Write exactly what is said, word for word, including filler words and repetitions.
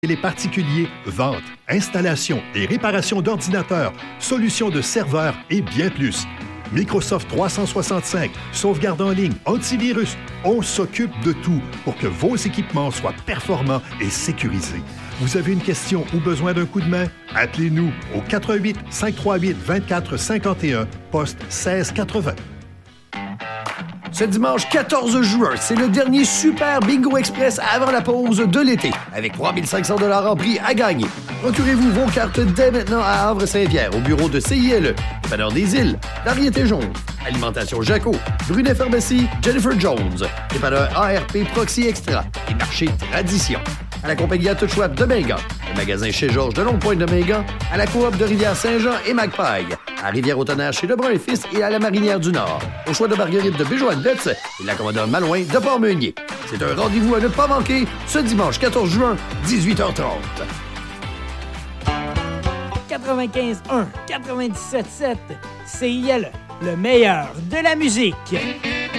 Les particuliers, vente, installation et réparation d'ordinateurs, solutions de serveurs et bien plus. Microsoft trois cent soixante-cinq, sauvegarde en ligne, antivirus, on s'occupe de tout pour que vos équipements soient performants et sécurisés. Vous avez une question ou besoin d'un coup de main? Appelez-nous au quatre un huit, cinq trois huit, deux quatre cinq un, poste seize quatre-vingts. Ce dimanche quatorze juin, c'est le dernier Super Bingo Express avant la pause de l'été, avec trois mille cinq cents dollars en prix à gagner. Procurez-vous vos cartes dès maintenant à Havre-Saint-Pierre, au bureau de C I L E, Dépanneur des Îles, Variété Jaune, Alimentation Jaco, Brunet Pharmacie, Jennifer Jones, Dépanneur A R P Proxy Extra et Marché Tradition. À la compagnie à tout choix de Mingan, le magasin chez Georges de Longue-Pointe de Mingan, à la coop de Rivière-Saint-Jean et Magpie, à Rivière-au-Tonnerre chez Lebrun et Fils et à la Marinière du Nord, au choix de Marguerite de Béjoine-Betz et la commandeur Malouin de Port-Meunier. C'est un rendez-vous à ne pas manquer ce dimanche quatorze juin, dix-huit heures trente. quatre-vingt-quinze un, quatre-vingt-dix-sept sept, C I L E, le meilleur de la musique.